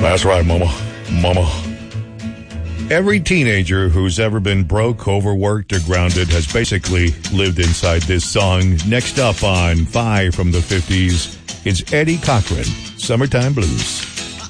That's right, mama. Mama. Every teenager who's ever been broke, overworked, or grounded has basically lived inside this song. Next up on 5 from the 50s, it's Eddie Cochran, Summertime Blues.